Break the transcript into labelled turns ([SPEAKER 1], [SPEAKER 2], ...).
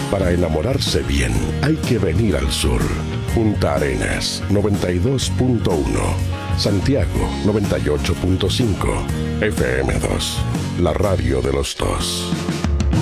[SPEAKER 1] Para enamorarse bien, hay que venir al sur. Punta Arenas, 92.1. Santiago, 98.5. FM2, la radio de los dos.